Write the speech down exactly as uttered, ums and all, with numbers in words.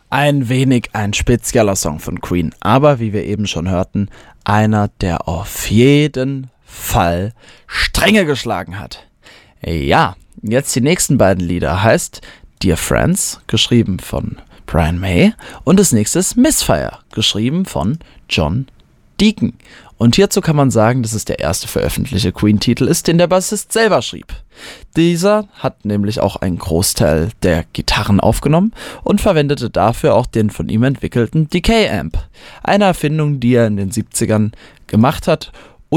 Ein wenig ein spezieller Song von Queen, aber wie wir eben schon hörten, einer, der auf jeden Fall Stränge geschlagen hat. Ja, jetzt die nächsten beiden Lieder heißt Dear Friends, geschrieben von Brian May, und das nächste ist Misfire, geschrieben von John Deacon. Und hierzu kann man sagen, dass es der erste veröffentlichte Queen-Titel ist, den der Bassist selber schrieb. Dieser hat nämlich auch einen Großteil der Gitarren aufgenommen und verwendete dafür auch den von ihm entwickelten Decay Amp, eine Erfindung, die er in den siebzigern gemacht hat,